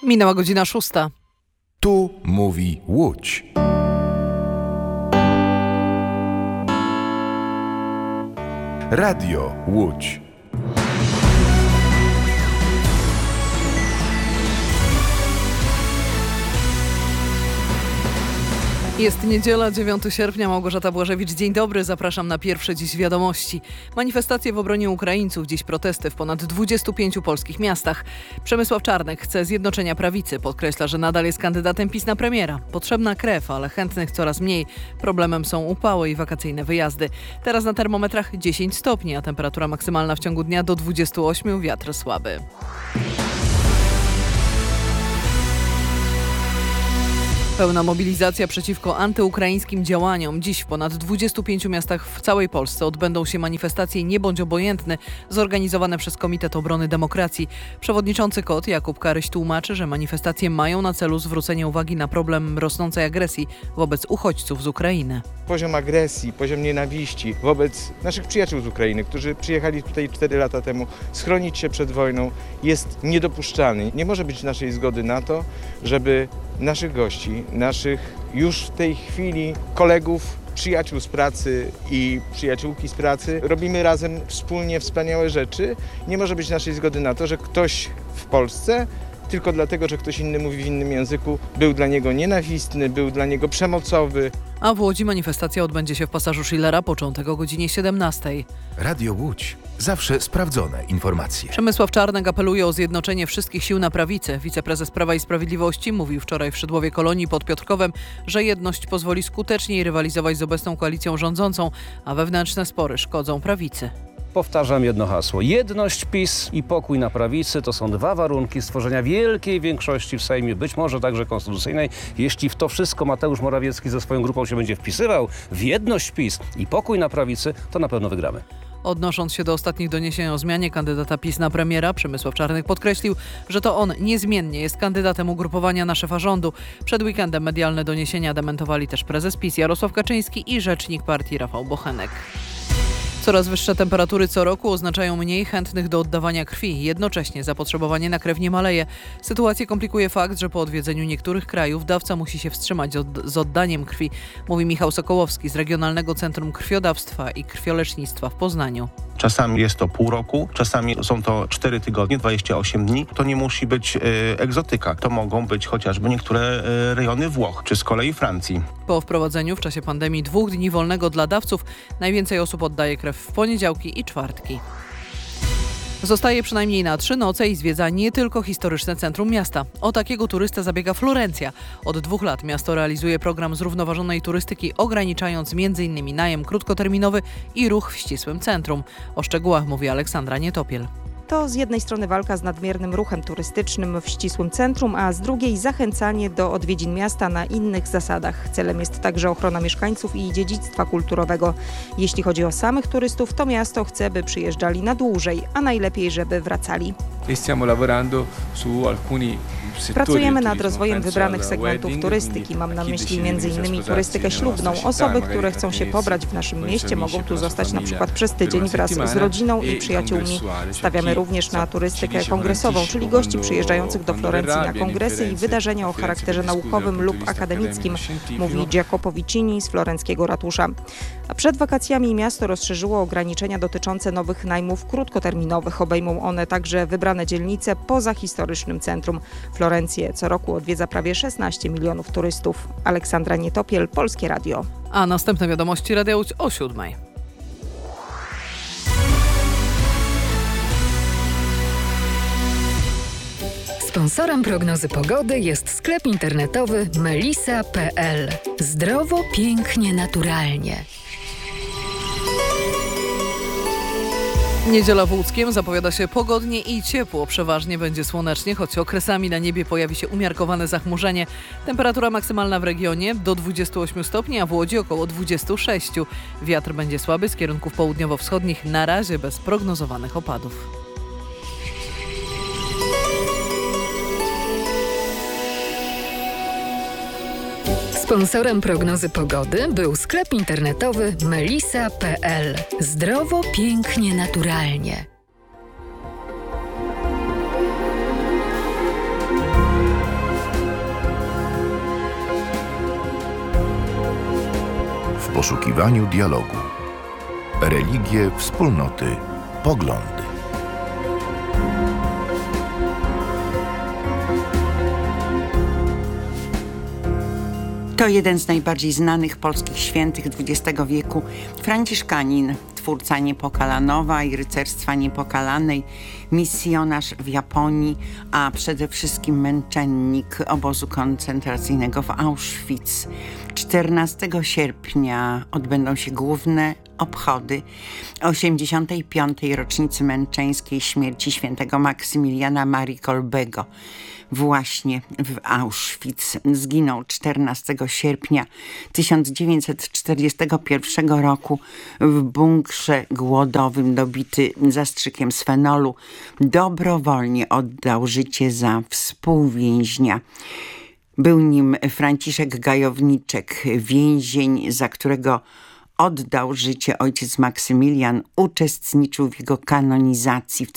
Minęła godzina 6. Tu mówi Łódź. Radio Łódź. Jest niedziela, 9 sierpnia, Małgorzata Błażewicz. Dzień dobry, zapraszam na pierwsze dziś wiadomości. Manifestacje w obronie Ukraińców, dziś protesty w ponad 25 polskich miastach. Przemysław Czarnek chce zjednoczenia prawicy, podkreśla, że nadal jest kandydatem PiS na premiera. Potrzebna krew, ale chętnych coraz mniej. Problemem są upały i wakacyjne wyjazdy. Teraz na termometrach 10 stopni, a temperatura maksymalna w ciągu dnia do 28, wiatr słaby. Pełna mobilizacja przeciwko antyukraińskim działaniom. Dziś w ponad 25 miastach w całej Polsce odbędą się manifestacje Nie bądź obojętny, zorganizowane przez Komitet Obrony Demokracji. Przewodniczący KOD Jakub Karyś tłumaczy, że manifestacje mają na celu zwrócenie uwagi na problem rosnącej agresji wobec uchodźców z Ukrainy. Poziom agresji, poziom nienawiści wobec naszych przyjaciół z Ukrainy, którzy przyjechali tutaj 4 lata temu schronić się przed wojną, jest niedopuszczalny. Nie może być naszej zgody na to, żeby naszych gości, naszych już w tej chwili kolegów, przyjaciół z pracy i przyjaciółki z pracy, robimy razem wspólnie wspaniałe rzeczy. Nie może być naszej zgody na to, że ktoś w Polsce tylko dlatego, że ktoś inny mówi w innym języku, był dla niego nienawistny, był dla niego przemocowy. A w Łodzi manifestacja odbędzie się w pasażu Schillera, początek o godzinie 17. Radio Łódź. Zawsze sprawdzone informacje. Przemysław Czarnek apeluje o zjednoczenie wszystkich sił na prawicy. Wiceprezes Prawa i Sprawiedliwości mówił wczoraj w Szydłowie Kolonii pod Piotrkowem, że jedność pozwoli skuteczniej rywalizować z obecną koalicją rządzącą, a wewnętrzne spory szkodzą prawicy. Powtarzam jedno hasło. Jedność PiS i pokój na prawicy to są dwa warunki stworzenia wielkiej większości w Sejmie, być może także konstytucyjnej. Jeśli w to wszystko Mateusz Morawiecki ze swoją grupą się będzie wpisywał, w jedność PiS i pokój na prawicy, to na pewno wygramy. Odnosząc się do ostatnich doniesień o zmianie kandydata PiS na premiera, Przemysław Czarnek podkreślił, że to on niezmiennie jest kandydatem ugrupowania na szefa rządu. Przed weekendem medialne doniesienia dementowali też prezes PiS Jarosław Kaczyński i rzecznik partii Rafał Bochenek. Coraz wyższe temperatury co roku oznaczają mniej chętnych do oddawania krwi. Jednocześnie zapotrzebowanie na krew nie maleje. Sytuację komplikuje fakt, że po odwiedzeniu niektórych krajów dawca musi się wstrzymać z oddaniem krwi, mówi Michał Sokołowski z Regionalnego Centrum Krwiodawstwa i Krwiolecznictwa w Poznaniu. Czasami jest to pół roku, czasami są to 4 tygodnie, 28 dni. To nie musi być egzotyka. To mogą być chociażby niektóre rejony Włoch, czy z kolei Francji. Po wprowadzeniu w czasie pandemii 2 dni wolnego dla dawców najwięcej osób oddaje krew w poniedziałki i czwartki. Zostaje przynajmniej na 3 noce i zwiedza nie tylko historyczne centrum miasta. O takiego turystę zabiega Florencja. Od 2 lat miasto realizuje program zrównoważonej turystyki, ograniczając m.in. najem krótkoterminowy i ruch w ścisłym centrum. O szczegółach mówi Aleksandra Nietopiel. To z jednej strony walka z nadmiernym ruchem turystycznym w ścisłym centrum, a z drugiej zachęcanie do odwiedzin miasta na innych zasadach. Celem jest także ochrona mieszkańców i dziedzictwa kulturowego. Jeśli chodzi o samych turystów, to miasto chce, by przyjeżdżali na dłużej, a najlepiej, żeby wracali. Pracujemy nad rozwojem wybranych segmentów turystyki. Mam na myśli m.in. turystykę ślubną. Osoby, które chcą się pobrać w naszym mieście, mogą tu zostać na przykład przez tydzień wraz z rodziną i przyjaciółmi. Stawiamy również na turystykę kongresową, czyli gości przyjeżdżających do Florencji na kongresy i wydarzenia o charakterze naukowym lub akademickim, mówi Giacopo Vicini z florenckiego ratusza. A przed wakacjami miasto rozszerzyło ograniczenia dotyczące nowych najmów krótkoterminowych. Obejmą one także wybrane dzielnice poza historycznym centrum. Florencję co roku odwiedza prawie 16 milionów turystów. Aleksandra Nietopiel, Polskie Radio. A następne wiadomości Radia Łódź o 7:00. Sponsorem prognozy pogody jest sklep internetowy melisa.pl. Zdrowo, pięknie, naturalnie. Niedziela w Łódzkiem zapowiada się pogodnie i ciepło. Przeważnie będzie słonecznie, choć okresami na niebie pojawi się umiarkowane zachmurzenie. Temperatura maksymalna w regionie do 28 stopni, a w Łodzi około 26. Wiatr będzie słaby z kierunków południowo-wschodnich, na razie bez prognozowanych opadów. Sponsorem prognozy pogody był sklep internetowy melisa.pl. Zdrowo, pięknie, naturalnie. poszukiwaniu dialogu. Religie, wspólnoty, poglądy. To jeden z najbardziej znanych polskich świętych XX wieku, franciszkanin, twórca Niepokalanowa i rycerstwa niepokalanej, misjonarz w Japonii, a przede wszystkim męczennik obozu koncentracyjnego w Auschwitz. 14 sierpnia odbędą się główne obchody 85. rocznicy męczeńskiej śmierci świętego Maksymiliana Marii Kolbego. Właśnie w Auschwitz zginął 14 sierpnia 1941 roku w bunkrze głodowym, dobity zastrzykiem z fenolu. Dobrowolnie oddał życie za współwięźnia. Był nim Franciszek Gajowniczek, więzień, za którego oddał życie ojciec Maksymilian, uczestniczył w jego kanonizacji w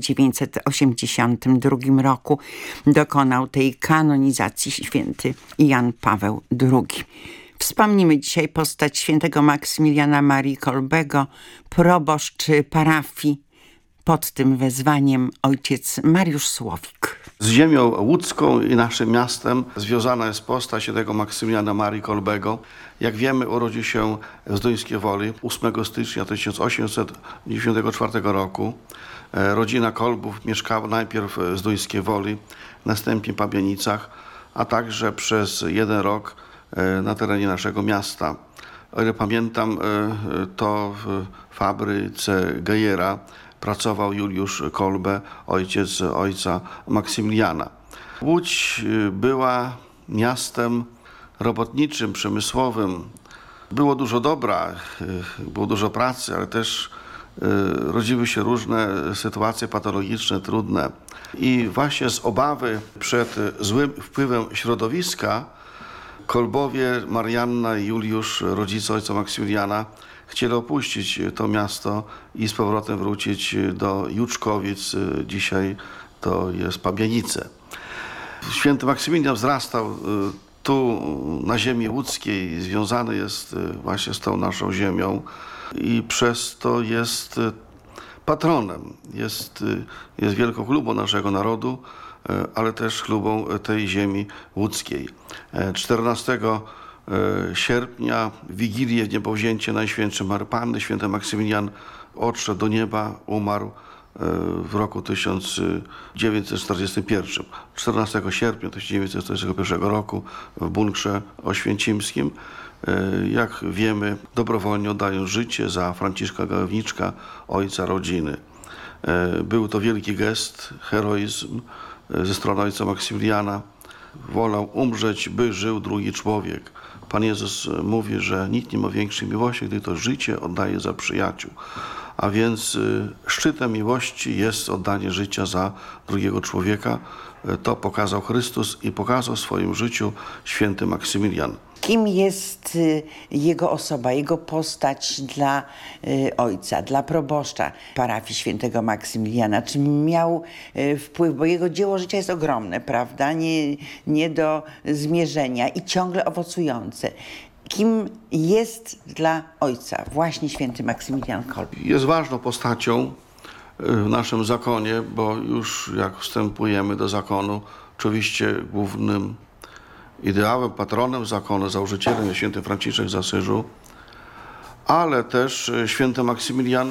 1982 roku. Dokonał tej kanonizacji święty Jan Paweł II. Wspomnimy dzisiaj postać świętego Maksymiliana Marii Kolbego, proboszcz parafii pod tym wezwaniem ojciec Mariusz Słowik. Z ziemią łódzką i naszym miastem związana jest postać świętego Maksymiliana Marii Kolbego. Jak wiemy, urodził się w Zduńskiej Woli 8 stycznia 1894 roku. Rodzina Kolbów mieszkała najpierw w Zduńskiej Woli, następnie w Pabianicach, a także przez 1 rok na terenie naszego miasta. O ile pamiętam, to w fabryce Gejera pracował Juliusz Kolbe, ojciec ojca Maksymiliana. Łódź była miastem robotniczym, przemysłowym. Było dużo dobra, było dużo pracy, ale też rodziły się różne sytuacje patologiczne, trudne. I właśnie z obawy przed złym wpływem środowiska Kolbowie, Marianna i Juliusz, rodzice ojca Maksymiliana, chcieli opuścić to miasto i z powrotem wrócić do Juczkowic. Dzisiaj to jest Pabianice. Święty Maksymilian wzrastał tu na ziemi łódzkiej, związany jest właśnie z tą naszą ziemią i przez to jest patronem, jest wielką chlubą naszego narodu, ale też chlubą tej ziemi łódzkiej. 14 sierpnia, w Wigilię, w niebowzięcie Najświętszej Maryi Panny, święty Maksymilian odszedł do nieba, umarł w roku 1941. 14 sierpnia 1941 roku w bunkrze oświęcimskim, jak wiemy, dobrowolnie oddają życie za Franciszka Gajowniczka, ojca rodziny. Był to wielki gest, heroizm ze strony ojca Maksymiliana. Wolał umrzeć, by żył drugi człowiek. Pan Jezus mówi, że nikt nie ma większej miłości, gdy to życie oddaje za przyjaciół. A więc szczytem miłości jest oddanie życia za drugiego człowieka. To pokazał Chrystus i pokazał w swoim życiu święty Maksymilian. Kim jest jego osoba, jego postać dla ojca, dla proboszcza parafii świętego Maksymiliana? Czy miał wpływ, bo jego dzieło życia jest ogromne, prawda? Nie do zmierzenia i ciągle owocujące. Kim jest dla ojca właśnie święty Maksymilian Kolbe? Jest ważną postacią w naszym zakonie, bo już jak wstępujemy do zakonu, oczywiście głównym ideałem, patronem zakonu, założycielem jest święty Franciszek z Asyżu, ale też święty Maksymilian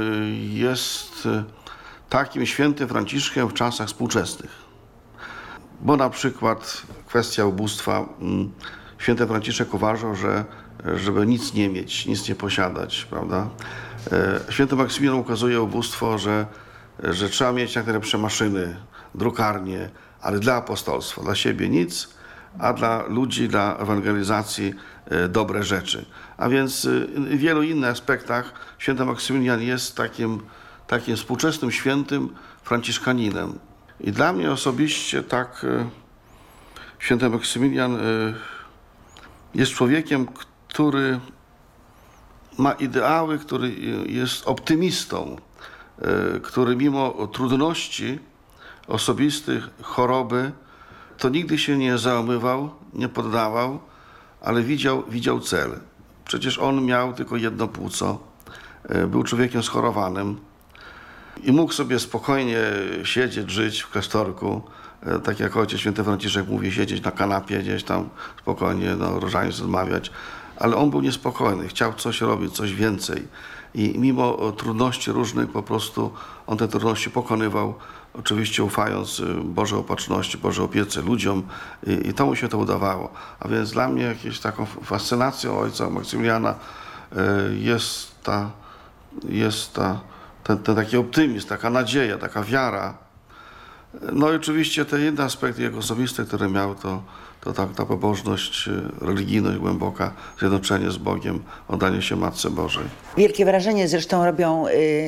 jest takim świętym Franciszkiem w czasach współczesnych. Bo na przykład kwestia ubóstwa, święty Franciszek uważał, że żeby nic nie mieć, nic nie posiadać, prawda? Święty Maksymilian ukazuje ubóstwo, że trzeba mieć jak najlepsze maszyny, drukarnie, ale dla apostolstwa, dla siebie nic, a dla ludzi, dla ewangelizacji dobre rzeczy. A więc w wielu innych aspektach święty Maksymilian jest takim współczesnym świętym franciszkaninem. I dla mnie osobiście tak święty Maksymilian jest człowiekiem, który ma ideały, który jest optymistą, który mimo trudności osobistych, choroby, to nigdy się nie załamywał, nie poddawał, ale widział cel. Przecież on miał tylko jedno płuco, był człowiekiem schorowanym i mógł sobie spokojnie siedzieć, żyć w klasztorku, tak jak ojciec święty Franciszek mówi, siedzieć na kanapie gdzieś tam spokojnie, różaniec odmawiać, ale on był niespokojny, chciał coś robić, coś więcej i mimo trudności różnych po prostu on te trudności pokonywał, oczywiście ufając Bożej opatrzności, Bożej opiece ludziom i to mu się to udawało. A więc dla mnie jakąś taką fascynacją ojca Maksymiliana jest ten taki optymizm, taka nadzieja, taka wiara. No i oczywiście te inne aspekty jego osobiste, które miał, to ta pobożność, religijność głęboka, zjednoczenie z Bogiem, oddanie się Matce Bożej. Wielkie wrażenie zresztą robią